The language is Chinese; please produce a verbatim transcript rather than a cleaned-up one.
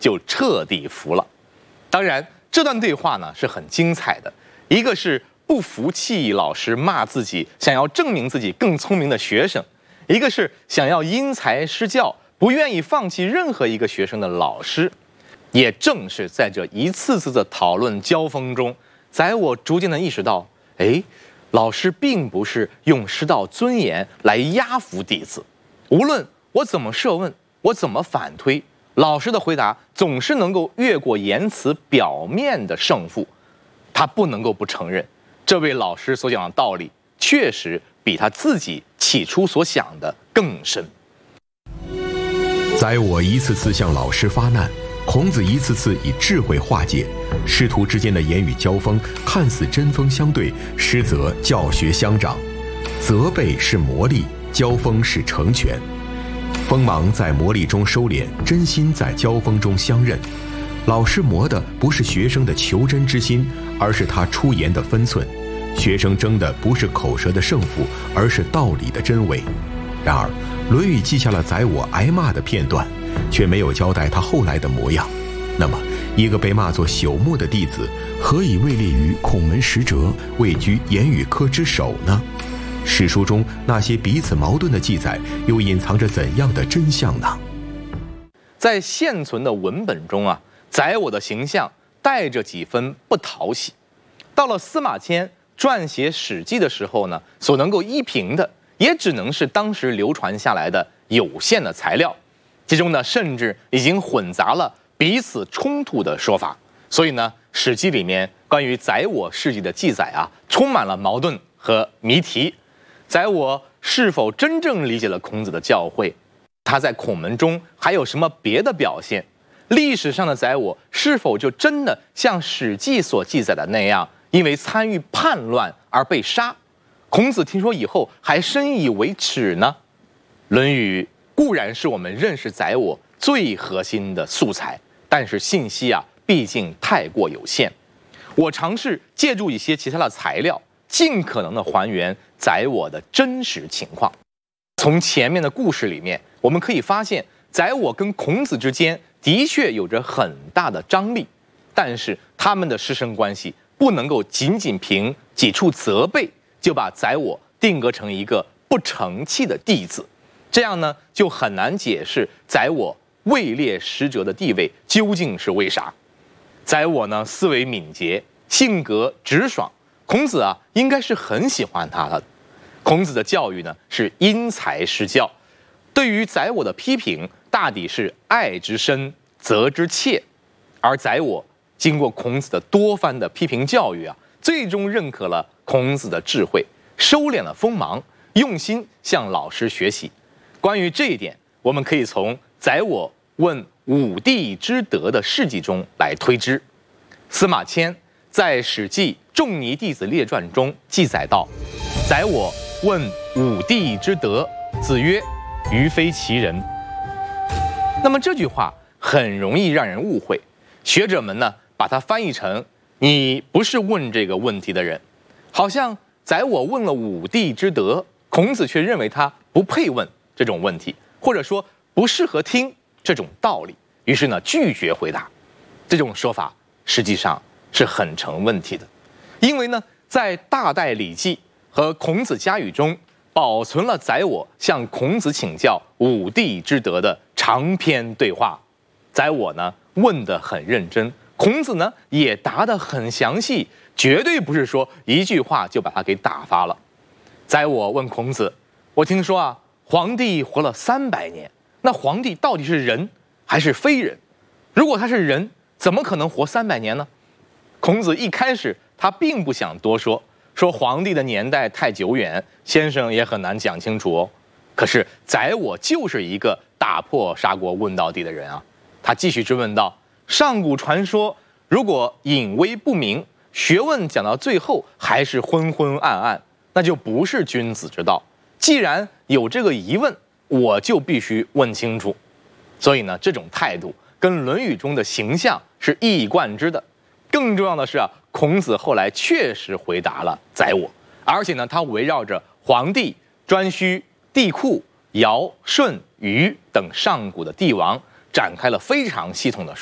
就彻底服了。当然，这段对话呢是很精彩的，一个是不服气老师骂自己，想要证明自己更聪明的学生，一个是想要因材施教，不愿意放弃任何一个学生的老师。也正是在这一次次的讨论交锋中，宰我逐渐的意识到，哎，老师并不是用师道尊严来压服弟子，无论我怎么设问，我怎么反推，老师的回答总是能够越过言辞表面的胜负。他不能够不承认，这位老师所讲的道理确实比他自己起初所想的更深。 宰我一次次向老师发难，孔子一次次以智慧化解，师徒之间的言语交锋看似针锋相对，实则教学相长。责备是磨砺，交锋是成全。锋芒在磨砺中收敛，真心在交锋中相认。老师磨的不是学生的求真之心，而是他出言的分寸；学生争的不是口舌的胜负，而是道理的真伪。然而，《论语》记下了宰我挨骂的片段，却没有交代他后来的模样。那么，一个被骂作朽木的弟子，何以位列于孔门十哲，位居言语科之首呢？史书中那些彼此矛盾的记载，又隐藏着怎样的真相呢？ 在现存的文本中啊，宰我的形象带着几分不讨喜。到了司马迁撰写《史记》的时候呢，所能够依凭的也只能是当时流传下来的有限的材料，其中呢，甚至已经混杂了彼此冲突的说法。所以呢，《史记》里面关于宰我事迹的记载啊，充满了矛盾和谜题。宰我是否真正理解了孔子的教诲？他在孔门中还有什么别的表现？历史上的宰我是否就真的像《史记》所记载的那样，因为参与叛乱而被杀？孔子听说以后还深以为耻呢？《论语》固然是我们认识宰我最核心的素材，但是信息啊，毕竟太过有限。我尝试借助一些其他的材料，尽可能的还原宰我的真实情况。从前面的故事里面，我们可以发现，宰我跟孔子之间的确有着很大的张力，但是他们的师生关系不能够仅仅凭几处责备就把宰我定格成一个不成器的弟子，这样呢，就很难解释宰我位列十哲的地位究竟是为啥。宰我呢，思维敏捷，性格直爽，孔子啊，应该是很喜欢他的。孔子的教育呢，是因材施教，对于宰我的批评，大抵是爱之深，责之切。而宰我经过孔子的多番的批评教育啊，最终认可了孔子的智慧，收敛了锋芒，用心向老师学习。关于这一点，我们可以从宰我问武帝之德的事迹中来推知。司马迁在《史记·仲尼弟子列传》中记载道：宰我问武帝之德，子曰：余非其人。那么这句话很容易让人误会，学者们呢把它翻译成你不是问这个问题的人，好像宰我问了武帝之德，孔子却认为他不配问这种问题，或者说不适合听这种道理，于是呢拒绝回答。这种说法实际上是很成问题的，因为呢在大代礼记和孔子家语中保存了宰我向孔子请教武帝之德的长篇对话。宰我呢问得很认真，孔子呢也答得很详细，绝对不是说一句话就把他给打发了。宰我问孔子：我听说啊，皇帝活了三百年，那皇帝到底是人还是非人？如果他是人，怎么可能活三百年呢？孔子一开始他并不想多说，说皇帝的年代太久远，先生也很难讲清楚哦。可是宰我就是一个打破砂锅问到底的人啊。他继续追问道：上古传说，如果隐微不明，学问讲到最后还是昏昏暗暗，那就不是君子之道。既然有这个疑问，我就必须问清楚。所以呢，这种态度跟《论语》中的形象是一以贯之的。更重要的是啊，孔子后来确实回答了宰我，而且呢，他围绕着黄帝、颛顼、帝喾、尧、舜、禹等上古的帝王展开了非常系统的